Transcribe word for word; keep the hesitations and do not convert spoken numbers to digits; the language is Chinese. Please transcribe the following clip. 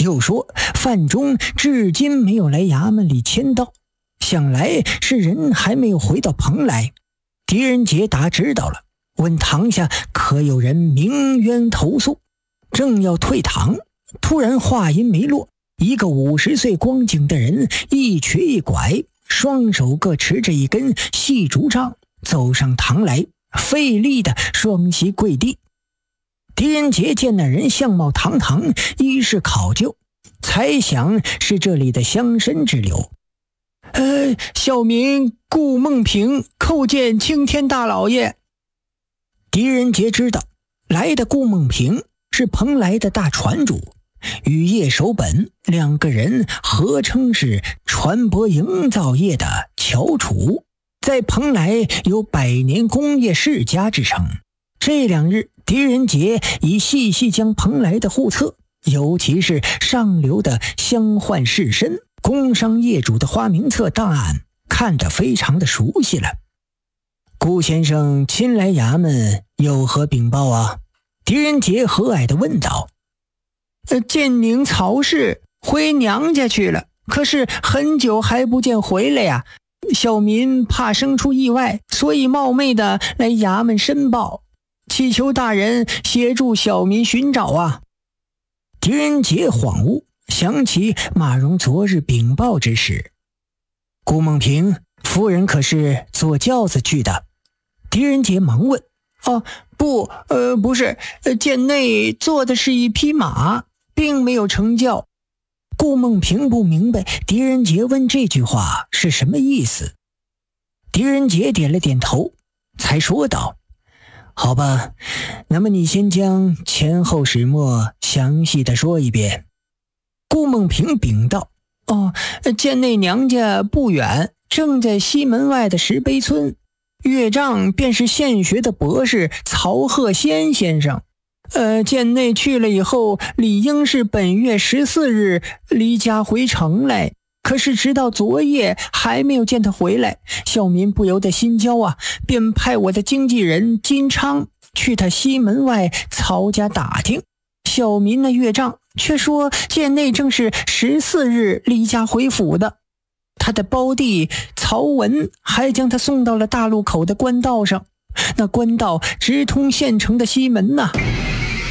又说范中至今没有来衙门里签到，想来是人还没有回到蓬莱。狄仁杰答知道了，问堂下可有人鸣冤投诉。正要退堂，突然话音没落，一个五十岁光景的人一瘸一拐，双手各持着一根细竹杖，走上堂来，费力的双膝跪地。狄仁杰见那人相貌堂堂，衣饰考究，猜想是这里的乡绅之流。呃，小民顾梦平叩见青天大老爷。狄仁杰知道来的顾梦平是蓬莱的大船主，与叶守本两个人合称是船舶营造业的翘楚，在蓬莱有百年工业世家之称。这两日狄仁杰已细细将蓬莱的户册，尤其是上流的乡宦士绅、工商业主的花名册档案看得非常的熟悉了。顾先生亲来衙门有何禀报啊？狄仁杰和蔼地问道。呃，建宁曹氏回娘家去了，可是很久还不见回来呀、啊。小民怕生出意外，所以冒昧的来衙门申报，祈求大人协助小民寻找啊。狄仁杰恍悟，想起马蓉昨日禀报之事。顾梦平夫人可是坐轿子去的？狄仁杰忙问。哦，不，呃，不是，呃，贱内坐的是一匹马，并没有乘轿。顾梦平不明白狄仁杰问这句话是什么意思。狄仁杰点了点头，才说道：好吧，那么你先将前后始末详细的说一遍。顾梦平禀道：哦，贱内娘家不远，正在西门外的石碑村，岳丈便是现学的博士曹鹤仙先生。呃，贱内去了以后，理应是本月十四日离家回城来，可是直到昨夜还没有见他回来，小民不由得心焦啊，便派我的经纪人金昌去他西门外曹家打听。小民那岳丈却说贱内正是十四日离家回府的，他的胞弟曹文还将他送到了大路口的官道上，那官道直通县城的西门呐、啊。